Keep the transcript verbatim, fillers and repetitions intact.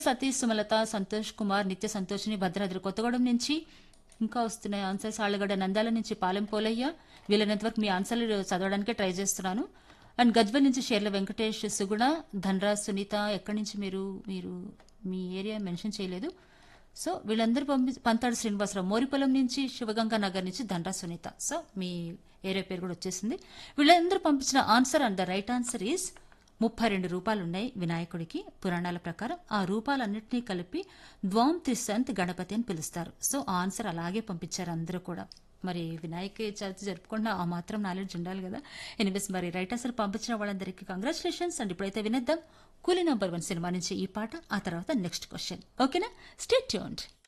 సతీష్, సుమలత, సంతోష్ కుమార్, నిత్య సంతోషిని, భద్రాద్రి కొత్తగూడెం నుంచి ఇంకా వస్తున్నాయి ఆన్సర్స్. ఆళ్ళగడ్డ నంద్యాల నుంచి పాలెం పోలయ్య. వీలైనంత వరకు మీ ఆన్సర్లు చదవడానికే ట్రై చేస్తున్నాను. అండ్ గజ్వెల్ నుంచి షేర్ల వెంకటేష్, సుగుణ, ధనరాజ్, సునీత. ఎక్కడి నుంచి మీరు మీరు మీ ఏరియా మెన్షన్ చేయలేదు. సో వీళ్ళందరూ పంపి పంతాడు శ్రీనివాసరావు, మోరిపొలం నుంచి, శివగంగా నగర్ నుంచి ధనరాజ్, సునీత. సో మీ ఏరియా పేరు కూడా వచ్చేసింది. వీళ్ళందరూ పంపించిన answer and the right answer is ముప్పై రెండు రూపాలు ఉన్నాయి వినాయకుడికి. పురాణాల ప్రకారం ఆ రూపాలన్నింటినీ కలిపి ద్వాం త్రిశంత్ గణపతి అని పిలుస్తారు. సో ఆ ఆన్సర్ అలాగే పంపించారు అందరూ కూడా. మరి వినాయక చవితి జరుపుకున్న ఆ మాత్రం నాలెడ్జ్ ఉండాలి కదా. ఎనివేస్ మరి రైట్ ఆన్సర్ పంపించిన వాళ్ళందరికీ కంగ్రాచులేషన్స్. అండ్ ఇప్పుడైతే వినేద్దాం కూలీ నంబర్ వన్ సినిమా నుంచి ఈ పాట. ఆ తర్వాత నెక్స్ట్ క్వశ్చన్. ఓకేనా? Stay tuned.